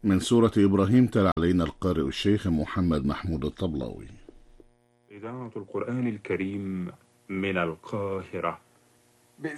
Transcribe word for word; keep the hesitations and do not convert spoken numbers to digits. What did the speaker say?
من سورة إبراهيم تلا علينا القارئ الشيخ محمد محمود الطبلاوي. إذاعة القرآن الكريم من القاهرة.